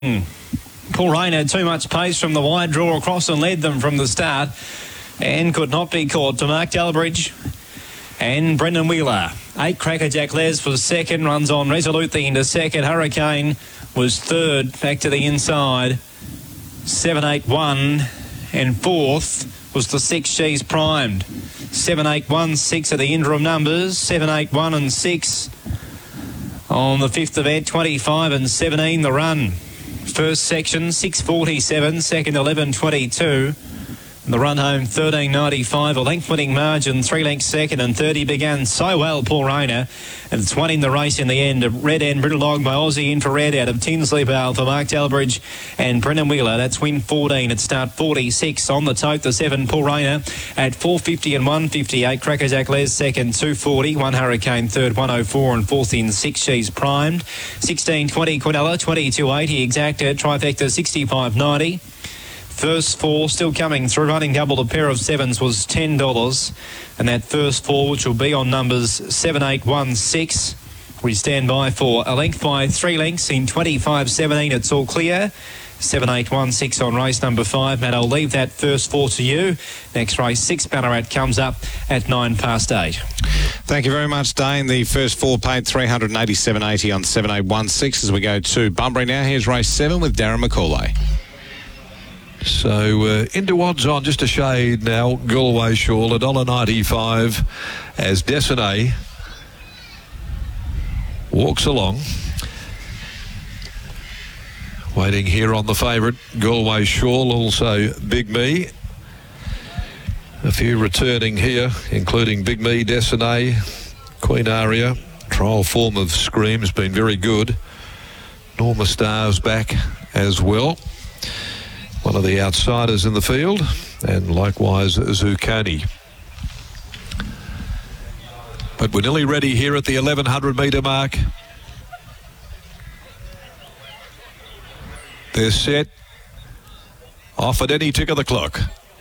Paul Rain had too much pace from the wide draw across and led them from the start and could not be caught to Mark Dalbridge and Brendan Wheeler. 8 Crackerjack Les was second, runs on resolutely into second. Hurricane was third, back to the inside. 7-8-1 and fourth was the 6 She's Primed. 7-8-1, 6 are the interim numbers. 7-8-1 and 6 on the 5th of Ed. 25 and 17 the run. First section 6.47, second 11.22. The run home 13.95, a length winning margin, 3 lengths second, and 30 began so well, Paul Rayner, and it's winning the race in the end. A Red End Brittlelog by Aussie Infrared out of Tinsley Vale for Mark Dalbridge and Brendan Wheeler. That's win 14 at start 46. On the tote, the 7 Paul Rayner at 4.50 and 1.58. Crackerjack Les second, 2.40. 1 Hurricane third, 1.04, and fourth in 6 She's Primed. 16.20 Quinella, 22.80 exacted. Trifecta 65.90. First 4 still coming through. Running double, a pair of 7s was $10. And that first 4, which will be on numbers 7, 8, 1, 6. We stand by for a length by 3 lengths in 25.17. It's all clear. 7, 8, 1, 6 on race number 5. Matt, I'll leave that first 4 to you. Next race, 6 Ballarat comes up at 8:09. Thank you very much, Dane. The first 4 paid $387.80 on 7, 8, 1, 6 as we go to Bunbury now. Here's race 7 with Darren McCauley. So into odds on, just a shade now. Galway Shawl $1.95 as Desiné walks along. Waiting here on the favourite, Galway Shawl, also Big Me. A few returning here, including Big Me, Desiné, Queen Aria. Trial form of Scream has been very good. Norma Star's back as well. One of the outsiders in the field, and likewise Zucconi. But we're nearly ready here at the 1100 metre mark. They're set. Off at any tick of the clock.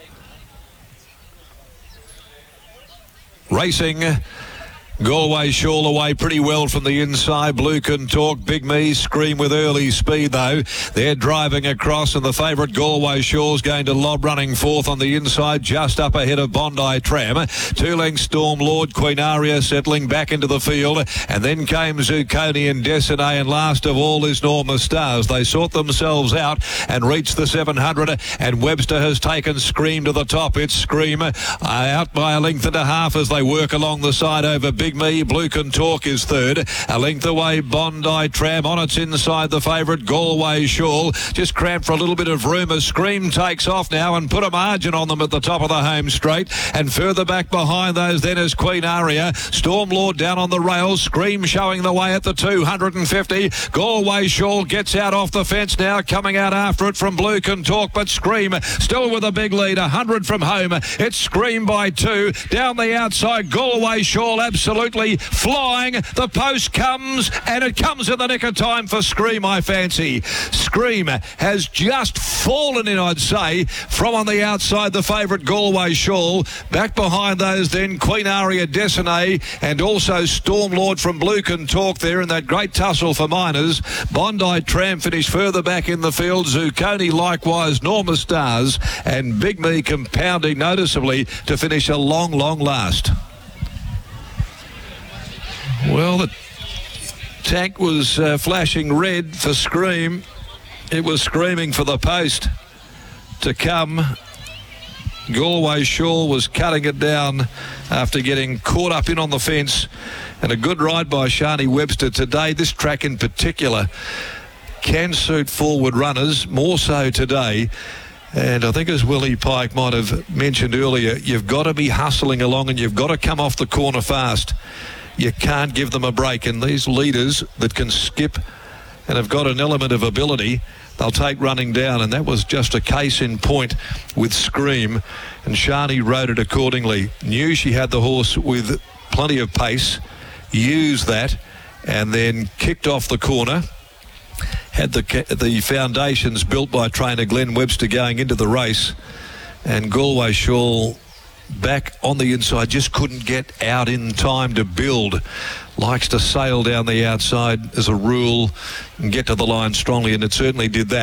Racing. Galway Shawl away pretty well from the inside. Blue Can Talk, Big Me, Scream with early speed though. They're driving across, and the favourite Galway Shaw's going to lob, running fourth on the inside, just up ahead of Bondi Tram. 2 lengths Storm Lord, Queen Aria settling back into the field, and then came Zucconi and Desiné, and last of all is Norma Stars. They sort themselves out and reached the 700, and Webster has taken Scream to the top. It's Scream out by a length and a half as they work along the side over Big Me. Blue Can Talk is third. A length away Bondi Tram. On its inside the favourite Galway Shawl. Just cramped for a little bit of room as Scream takes off now and put a margin on them at the top of the home straight. And further back behind those then is Queen Aria. Storm Lord down on the rails. Scream showing the way at the 250. Galway Shawl gets out off the fence now. Coming out after it from Blue Can Talk, but Scream still with a big lead. 100 from home. It's Scream by 2. Down the outside, Galway Shawl absolutely flying. The post comes, and it comes in the nick of time for Scream, I fancy. Scream has just fallen in, I'd say, from on the outside the favourite Galway Shawl. Back behind those then Queen Aria, Desiné, and also Storm Lord from Blue Can Talk there in that great tussle for minors. Bondi Tram finished further back in the field. Zucconi likewise, Norma Stars, and Big Me compounding noticeably to finish a long, long last. Well, the tank was flashing red for Scream. It was screaming for the post to come. Galway Shawl was cutting it down after getting caught up in on the fence. And a good ride by Shani Webster today. This track in particular can suit forward runners, more so today. And I think, as Willie Pike might have mentioned earlier, you've got to be hustling along and you've got to come off the corner fast. You can't give them a break, and these leaders that can skip and have got an element of ability, they'll take running down, and that was just a case in point with Scream, and Shani rode it accordingly. Knew she had the horse with plenty of pace, used that, and then kicked off the corner. Had the foundations built by trainer Glenn Webster going into the race, and Galway Shawl back on the inside just couldn't get out in time to build. likes to sail down the outside as a rule and get to the line strongly, and it certainly did that.